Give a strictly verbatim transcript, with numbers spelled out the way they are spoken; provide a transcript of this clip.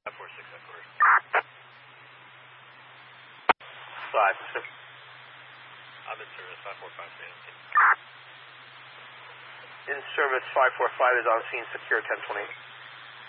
five four six, headquarters. five six. I'm in service, five four five, stay on scene. In service, five four five is on scene, secure ten twenty.